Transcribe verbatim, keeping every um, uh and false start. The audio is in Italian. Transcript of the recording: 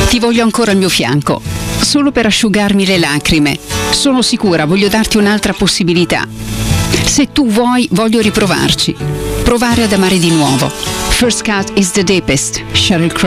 Ti voglio ancora al mio fianco, solo per asciugarmi le lacrime. Sono sicura, voglio darti un'altra possibilità. Se tu vuoi, voglio riprovarci. Provare ad amare di nuovo. First cut is the deepest, Sheryl Crow.